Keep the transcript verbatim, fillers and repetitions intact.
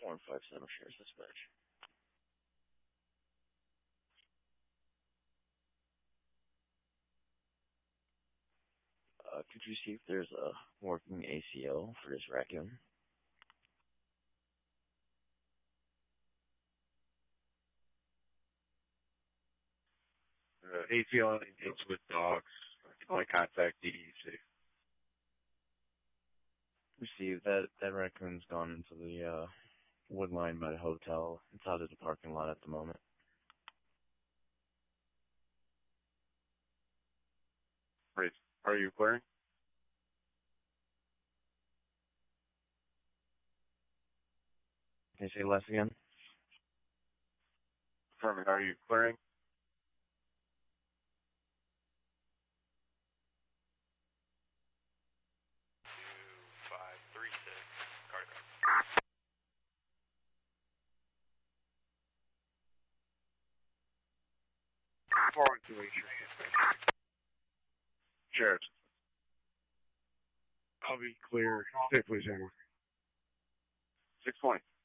one five seven Sheriff's Dispatch. Uh, could you see if there's a working A C O for this raccoon? Uh, A C L engaged with dogs. Only contact D E C. Receive that that raccoon's gone into the uh, wood line by the hotel. It's out of the parking lot at the moment. Great. Are you clearing? Can you say less again? Affirming. Are you clearing? five three six. Carter. four one two eight. Sheriff. I'll be clear. Safely, General. Six point.